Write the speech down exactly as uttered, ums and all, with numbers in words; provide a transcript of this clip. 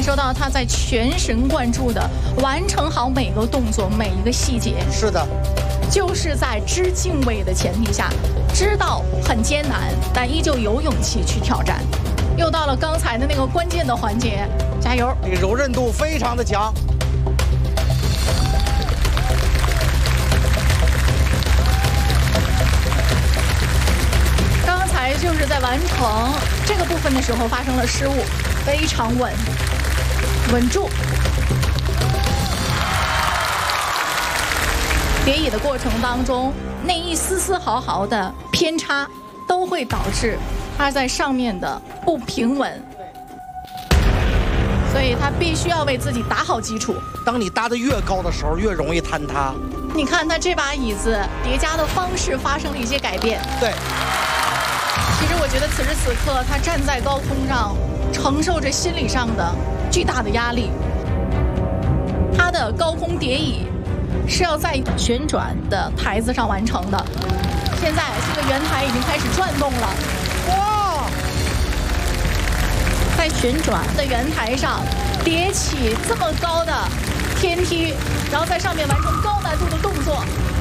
受到他在全神贯注的完成好每个动作、每一个细节。 是的， 就是在知敬畏的前提下，知道很艰难，但依旧有勇气去挑战。又到了刚才的那个关键的环节，加油！ 这个柔韧度非常的强。 刚才就是在完成这个部分的时候发生了失误，非常稳，稳住。叠椅的过程当中，那一丝丝毫毫的偏差，都会导致它在上面的不平稳。所以他必须要为自己打好基础。 当你搭得越高的时候，越容易坍塌。 你看他这把椅子叠加的方式发生了一些改变。 对。 其实我觉得此时此刻他站在高空上，承受着心理上的巨大的压力。他的高空叠椅是要在旋转的台子上完成的。现在这个圆台已经开始转动了。哇！在旋转的圆台上叠起这么高的天梯，然后在上面完成高难度的动作。